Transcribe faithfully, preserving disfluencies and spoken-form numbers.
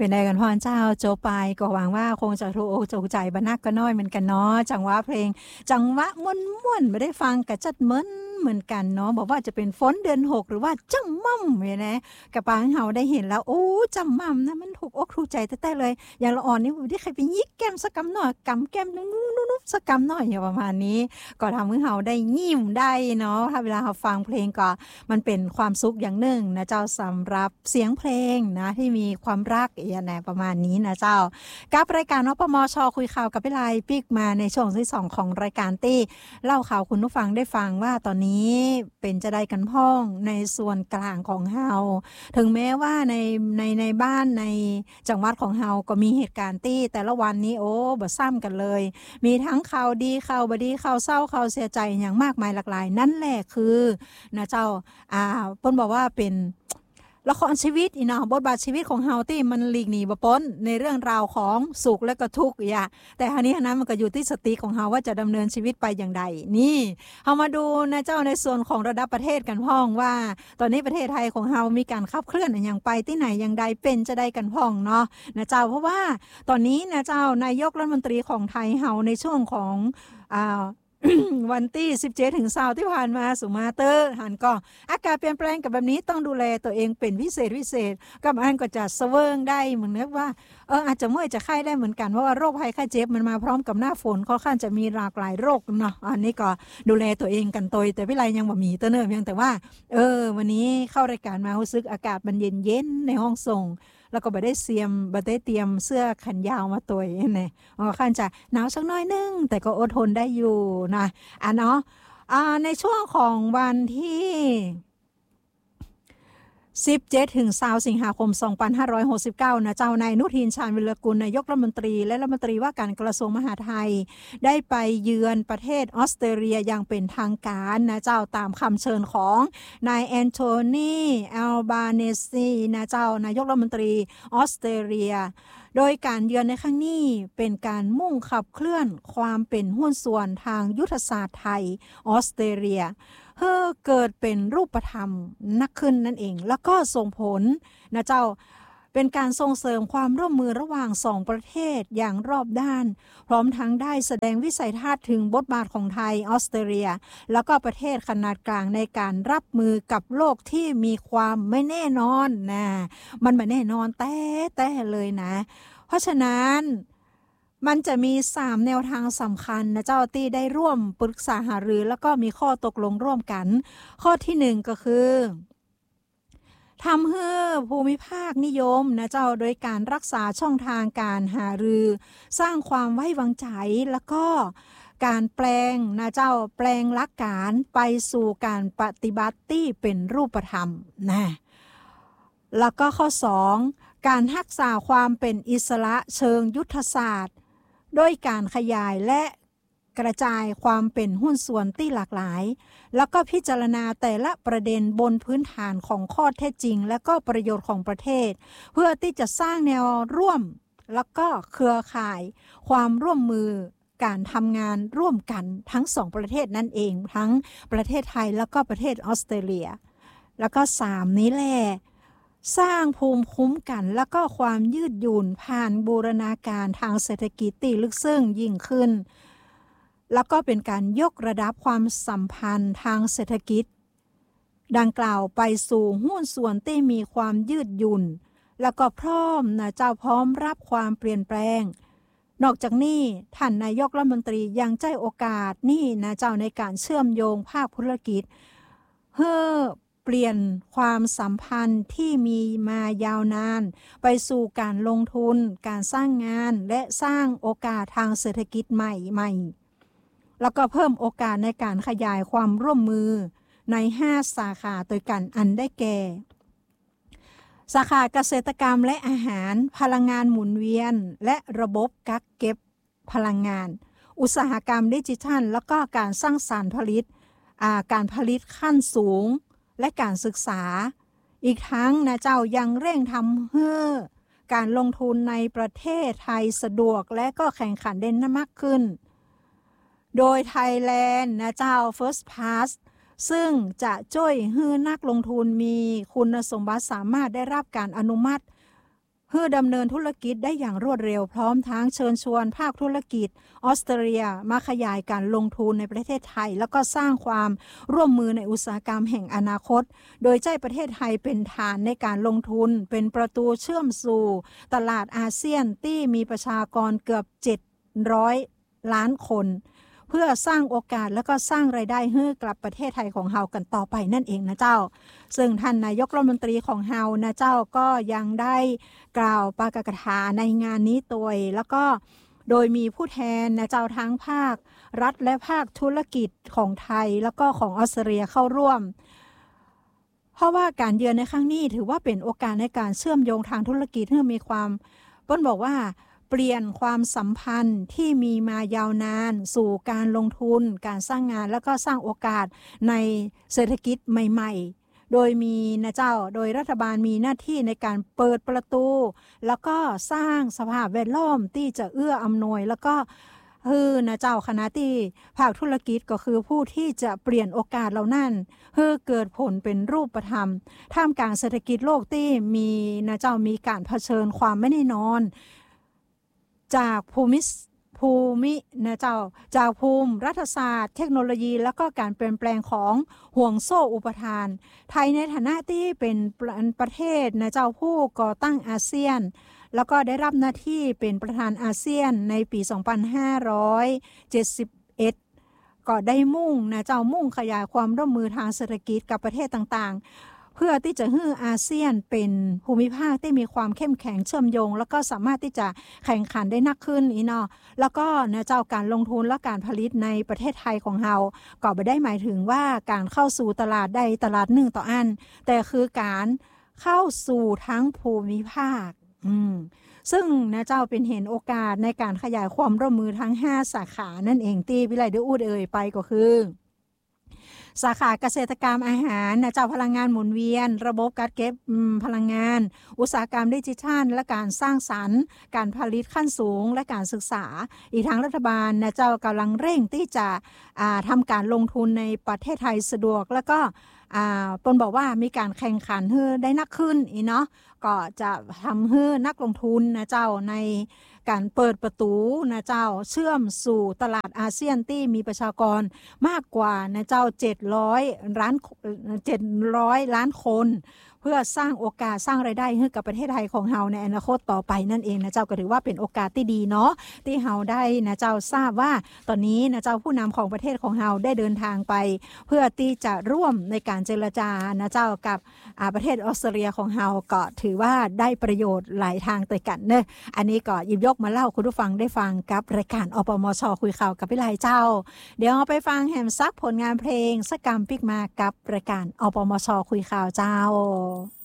เป็นไดกันพ่อเจ้าโจไปก็หวังว่าคงจะถูกอกถูกใจบรรณาก็น้อยเหมือนกันเนาะจังหวะเพลงจังหวะม่วนๆไม่ได้ฟังกะจัดเหมือนเหมือนกันเนาะบอกว่าจะเป็นฝนเดือนหกหรือว่าจังม่ำเนี่ยนะกะปางเฮาได้เห็นแล้วโอ้จังม่ำนะมันถูกอกถูกใจแท้ๆเลยอย่างละอ่อนนี่บ่ได้ใครไปยิกแก้มสักกำหน่อยกำแก้มนุ๊ๆๆสักกำหน่อยอย่างประมาณนี้ก็ทำให้เฮาได้ยิ้มได้เนาะถ้าเวลาเฮาฟังเพลงก็มันเป็นความสุขอย่างหนึ่งนะเจ้าสำหรับเสียงเพลงนะที่มีความรักอย่างแนวประมาณนี้นะเจ้ากับรายการอปมช.คุยข่าวกับพี่ไลปิกมาในช่วงที่สองของรายการตี้เล่าข่าวคุณผู้ฟังได้ฟังว่าตอนนี้เป็นจะได้กันพ้องในส่วนกลางของเฮาถึงแม้ว่าในในในบ้านในจังหวัดของเฮาก็มีเหตุการณ์ตี้แต่ละวันนี้โอ้บ่ซ้ำกันเลยมีทั้งข่าวดีข่าวบ่ดีข่าวเศร้าข่าวเสียใจอย่างมากมายหลากหลายนั่นแหละคือนะเจ้าอ่าเพิ่นบอกว่าเป็นละครชีวิตอีเนาะบทบาทชีวิตของเฮาที่มันหลีกหนีบ่พ้นในเรื่องราวของสุขและก็ทุกข์อย่าแต่คราวนี้นะมันก็อยู่ที่สติของเฮาว่าจะดำเนินชีวิตไปอย่างไรนี่เฮามาดูนะเจ้าในส่วนของระดับประเทศกันพ้องว่าตอนนี้ประเทศไทยของเฮามีการขับเคลื่อนอย่างไปที่ไหนอย่างใดเป็นจะได้กันพ้องเนาะนะเจ้าเพราะว่าตอนนี้นะเจ้านายกรัฐมนตรีของไทยเฮาในช่วงของอ่า วันที่สิบเจ็ดถึงยี่สิบที่ผ่านมาสุมาเตอร์หันก็อากาศเปลี่ยนแปลงกับแบบนี้ต้องดูแลตัวเองเป็นพิเศษพิเศษกับอันก็จะเสวิงได้เหมือนว่าเอออาจจะเมื่อยจะไข้ได้เหมือนกันเพราะว่าโรคภัยไข้เจ็บมันมาพร้อมกับหน้าฝนค่อนข้างจะมีหลากหลายโรคเนาะอันนี้ก็ดูแลตัวเองกันตัวแต่พี่ไรยังบ่มีเตอเนอร์เพียงแต่ว่าเออวันนี้เข้ารายการมารู้สึกอากาศมันเย็นๆในห้องส่งแล้วก็บ่ได้เสียมบ่ได้เตรียมเสื้อแขนยาวมาตัวนี่อ๋อคั่นจะหนาวสักหน่อยนึงแต่ก็อดทนได้อยู่นะอ่ะเนาะอ่าในช่วงของวันที่สิบเจ็ดถึงยี่สิบสิงหาคมสองพันห้าร้อยหกสิบเก้านะเจ้านายอนุทินชาญวิรกูลนายกรัฐมนตรีและรัฐมนตรีว่าการกระทรวงมหาดไทยได้ไปเยือนประเทศออสเตรเลียอย่างเป็นทางการนะเจ้าตามคำเชิญของนายแอนโทนีอัลบาเนซีนะเจ้านายกรัฐมนตรีออสเตรเลียโดยการเยือนในครั้งนี้เป็นการมุ่งขับเคลื่อนความเป็นหุ้นส่วนทางยุทธศาสตร์ไทยออสเตรเลียเพื่อเกิดเป็นรูปธรรมนักขึ้นนั่นเองแล้วก็ส่งผลนะเจ้าเป็นการส่งเสริมความร่วมมือระหว่างสองประเทศอย่างรอบด้านพร้อมทั้งได้แสดงวิสัยทัศน์ถึงบทบาทของไทยออสเตรเลียแล้วก็ประเทศขนาดกลางในการรับมือกับโลกที่มีความไม่แน่นอนนะมันไม่แน่นอนแต่แต่เลยนะเพราะฉะนั้นมันจะมีสามแนวทางสำคัญนะเจ้าที่ได้ร่วมปรึกษาหารือแล้วก็มีข้อตกลงร่วมกันข้อที่หนึ่งก็คือทำให้ภูมิภาคนิยมนะเจ้าโดยการรักษาช่องทางการหารือสร้างความไว้วางใจแล้วก็การแปลงนะเจ้าแปลงหลักการไปสู่การปฏิบัติที่เป็นรูปธรรมนะแล้วก็ข้อสองการรักษาความเป็นอิสระเชิงยุทธศาสตร์โดยการขยายและกระจายความเป็นหุ้นส่วนที่หลากหลายแล้วก็พิจารณาแต่ละประเด็นบนพื้นฐานของข้อเท็จจริงและก็ประโยชน์ของประเทศเพื่อที่จะสร้างแนวร่วมแล้วก็เครือข่ายความร่วมมือการทำงานร่วมกันทั้งสองประเทศนั่นเองทั้งประเทศไทยแล้วก็ประเทศออสเตรเลียแล้วก็สามนี้แหละสร้างภูมิคุ้มกันและก็ความยืดหยุ่นผ่านบูรณาการทางเศรษฐกิจที่ลึกซึ้งยิ่งขึ้นแล้วก็เป็นการยกระดับความสัมพันธ์ทางเศรษฐกิจดังกล่าวไปสู่หุ้นส่วนที่มีความยืดหยุ่นแล้วก็พร้อมนะเจ้าพร้อมรับความเปลี่ยนแปลงนอกจากนี้ท่านนายกรัฐมนตรียังใจโอกาสนี่นะเจ้าในการเชื่อมโยงภาคธุรกิจเพื่อเปลี่ยนความสัมพันธ์ที่มีมายาวนานไปสู่การลงทุนการสร้างงานและสร้างโอกาสทางเศรษฐกิจใหม่ๆแล้วก็เพิ่มโอกาสในการขยายความร่วมมือในห้าสาขาโดยกันอันได้แก่สาขาเกษตรกรรมและอาหารพลังงานหมุนเวียนและระบบกักเก็บพลังงานอุตสาหกรรมดิจิทัลแล้วก็การสร้างสรรค์ผลิตการผลิตขั้นสูงและการศึกษาอีกทั้งนะเจ้ายังเร่งทำให้การลงทุนในประเทศไทยสะดวกและก็แข่งขันเด่นมากขึ้นโดยไทยแลนด์นะเจ้า First Pass ซึ่งจะช่วยให้นักลงทุนมีคุณสมบัติสามารถได้รับการอนุมัติเพื่อดำเนินธุรกิจได้อย่างรวดเร็วพร้อมทั้งเชิญชวนภาคธุรกิจออสเตรเลียมาขยายการลงทุนในประเทศไทยแล้วก็สร้างความร่วมมือในอุตสาหกรรมแห่งอนาคตโดยใช้ประเทศไทยเป็นฐานในการลงทุนเป็นประตูเชื่อมสู่ตลาดอาเซียนที่มีประชากรเกือบเจ็ดร้อยล้านคนเพื่อสร้างโอกาสและก็สร้างรายได้ให้กับประเทศไทยของเฮากันต่อไปนั่นเองนะเจ้าซึ่งท่านนายกรัฐมนตรีของเฮานะเจ้าก็ยังได้กล่าวปาฐกถาในงานนี้ตัวแล้วก็โดยมีผู้แทนนะเจ้าทั้งภาครัฐและภาคธุรกิจของไทยแล้วก็ของออสเตรเลียเข้าร่วมเพราะว่าการเยือนในครั้งนี้ถือว่าเป็นโอกาสในการเชื่อมโยงทางธุรกิจให้มีความเปิ้นบอกว่าเปลี่ยนความสัมพันธ์ที่มีมายาวนานสู่การลงทุนการสร้างงานแล้วก็สร้างโอกาสในเศรษฐกิจใหม่ๆโดยมีนะเจ้าโดยรัฐบาลมีหน้าที่ในการเปิดประตูแล้วก็สร้างสภาพแวดล้อมที่จะเอื้ออำนวยแล้วก็คือนะเจ้าคณะที่ภาคธุรกิจก็คือผู้ที่จะเปลี่ยนโอกาสเหล่านั้นให้เกิดผลเป็นรูปธรรมท่ามกลางเศรษฐกิจโลกที่มีนะเจ้ามีการเผชิญความไม่แน่นอนจากภูมิภูมินะเจ้าจากภูมิรัฐศาสตร์เทคโนโลยีแล้วก็การเปลี่ยนแปลงของห่วงโซ่อุปทานไทยในฐานะที่เป็นประเทศนะเจ้าผู้ก่อตั้งอาเซียนแล้วก็ได้รับหน้าที่เป็นประธานอาเซียนในปีสองพันห้าร้อยเจ็ดสิบเอ็ดก็ได้มุ่งนะเจ้ามุ่งขยายความร่วมมือทางเศรษฐกิจกับประเทศต่างๆเพื่อที่จะให้อาเซียนเป็นภูมิภาคที่มีความเข้มแข็งเชื่อมโยงแล้วก็สามารถที่จะแข่งขันได้นักขึ้นอีเนาะแล้วก็นะเจ้าการลงทุนและการผลิตในประเทศไทยของเราก็ไม่ได้หมายถึงว่าการเข้าสู่ตลาดได้ตลาดหนึ่งต่ออันแต่คือการเข้าสู่ทั้งภูมิภาคอืมซึ่งนะเจ้าเป็นเห็นโอกาสในการขยายความร่วมมือทั้งห้าสาขานั่นเองที่วิไลได้อูดเอ่ยไปก็คือสาขาเกษตรกรรมอาหารนะเจ้าพลังงานหมุนเวียนระบบการเก็บพลังงานอุตสาหกรรมดิจิทัลและการสร้างสรรค์การผลิตขั้นสูงและการศึกษาอีกทั้งรัฐบาลนะเจ้ากำลังเร่งที่จะทำการลงทุนในประเทศไทยสะดวกแล้วก็ปนบอกว่ามีการแข่งขันให้ได้นักขึ้นอีเนาะก็จะทำให้นักลงทุนนะเจ้าในการเปิดประตูนะเจ้าเชื่อมสู่ตลาดอาเซียนที่มีประชากรมากกว่านะเจ้าเจ็ดร้อยล้านเจ็ดร้อยล้านคนเพื่อสร้างโอกาสสร้างรายได้ให้กับประเทศไทยของเฮาในอนาคตต่อไปนั่นเองนะเจ้าก็ถือว่าเป็นโอกาสที่ดีเนาะที่เฮาได้นะเจ้าทราบว่าตอนนี้นะเจ้าผู้นำของประเทศของเฮาได้เดินทางไปเพื่อที่จะร่วมในการเจรจานะเจ้ากับประเทศออสเตรเลียของเฮาก็ถือว่าได้ประโยชน์หลายทางต่อกันเนอะอันนี้ก็หยิบยกมาเล่าคุณผู้ฟังได้ฟังกับรายการอปมช.คุยข่าวกับพี่ไลเจ้าเดี๋ยวเอาไปฟังแฮมซักผลงานเพลงสักกรรมปิกมากับรายการอปมช.คุยข่าวเจ้า